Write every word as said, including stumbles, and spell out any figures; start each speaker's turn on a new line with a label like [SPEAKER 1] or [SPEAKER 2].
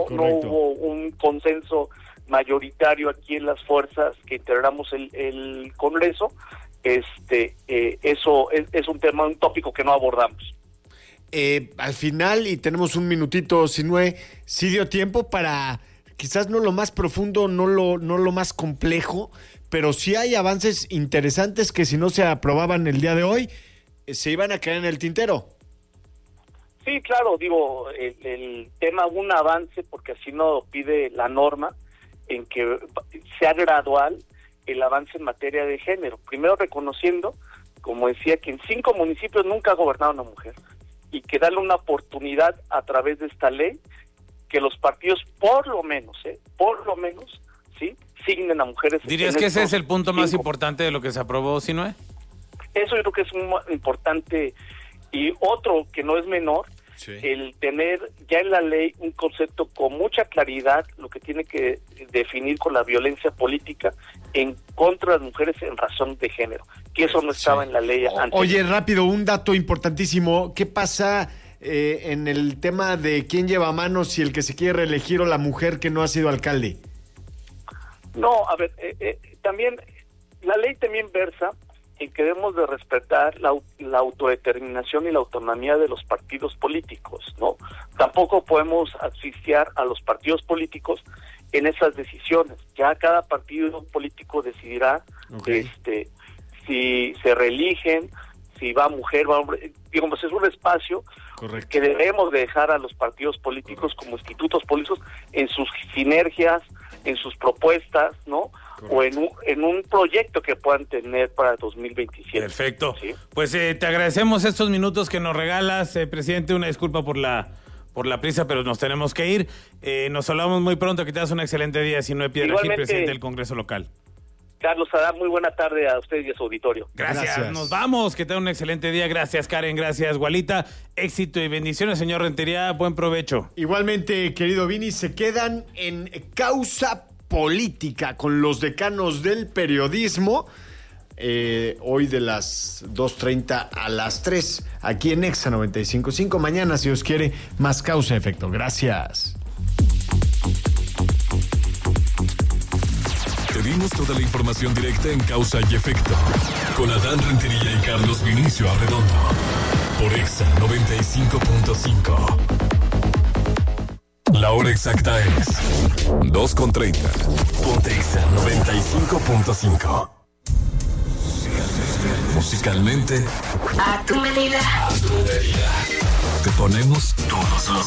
[SPEAKER 1] no, no hubo un consenso mayoritario aquí en las fuerzas que integramos el, el Congreso. Este, eh, eso es, es un tema, un tópico que no abordamos.
[SPEAKER 2] Eh, al final, y tenemos un minutito, Sinue, sí dio tiempo para, quizás no lo más profundo, no lo, no lo más complejo, pero sí hay avances interesantes que si no se aprobaban el día de hoy, eh, se iban a quedar en el tintero.
[SPEAKER 1] Sí, claro, digo, el, el tema, un avance, porque así no lo pide la norma, en que sea gradual el avance en materia de género. Primero reconociendo, como decía, que en cinco municipios nunca ha gobernado una mujer, y que darle una oportunidad a través de esta ley, que los partidos por lo menos, ¿eh? por lo menos, ¿sí? signen a mujeres.
[SPEAKER 3] ¿Dirías que ese es el punto más importante de lo que se aprobó, Sinue?
[SPEAKER 1] Eso yo creo que es muy importante. Y otro que no es menor, sí. el tener ya en la ley un concepto con mucha claridad, lo que tiene que definir con la violencia política en contra de las mujeres en razón de género, que eso no estaba sí. en la ley anterior.
[SPEAKER 2] Oye, rápido, un dato importantísimo, ¿qué pasa eh, en el tema de quién lleva manos, si el que se quiere reelegir o la mujer que no ha sido alcalde?
[SPEAKER 1] No, a ver, eh, eh, también la ley también versa en que debemos de respetar la, la autodeterminación y la autonomía de los partidos políticos, ¿no? Tampoco podemos asfixiar a los partidos políticos en esas decisiones. Ya cada partido político decidirá okay. este si se reeligen, si va mujer, va hombre. Digamos, es un espacio Correcto. que debemos de dejar a los partidos políticos Correcto. como institutos políticos en sus sinergias, en sus propuestas, ¿no? Correcto. O en un, en un proyecto que puedan tener para dos mil veintisiete.
[SPEAKER 3] Perfecto. ¿Sí? Pues eh, te agradecemos estos minutos que nos regalas, eh, presidente. Una disculpa por la por la prisa, pero nos tenemos que ir. Eh, nos hablamos muy pronto. Que tengas un excelente día. Sinue Piedrahít, presidente del Congreso Local.
[SPEAKER 1] Carlos Adán, muy buena tarde a ustedes y a su auditorio.
[SPEAKER 3] Gracias. Gracias. Nos vamos. Que tengan un excelente día. Gracias, Karen. Gracias, Gualita. Éxito y bendiciones, señor Rentería. Buen provecho.
[SPEAKER 2] Igualmente, querido Vini, se quedan en Causa Política con los decanos del periodismo, eh, hoy de las dos treinta a las tres, aquí en Exa noventa y cinco punto cinco. Mañana, si os quiere, más Causa Efecto. Gracias.
[SPEAKER 4] Te dimos toda la información directa en Causa y Efecto, con Adán Rentería y Carlos Vinicio Arredondo, por Exa noventa y cinco punto cinco. La hora exacta es dos con treinta. Ponte Exa noventa y cinco punto cinco. Musicalmente,
[SPEAKER 5] a tu medida.
[SPEAKER 4] A tu medida. Te ponemos todos los